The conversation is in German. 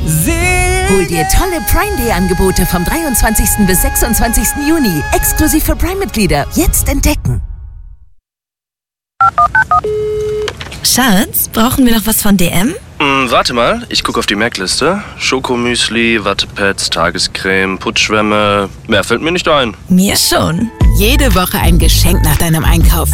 Hol dir tolle Prime Day Angebote vom 23. bis 26. Juni. Exklusiv für Prime-Mitglieder. Jetzt entdecken. Schatz, brauchen wir noch was von DM? Warte mal, ich gucke auf die Merkliste. Schokomüsli, Wattepads, Tagescreme, Putzschwämme. Mehr fällt mir nicht ein. Mir schon. Jede Woche ein Geschenk nach deinem Einkauf.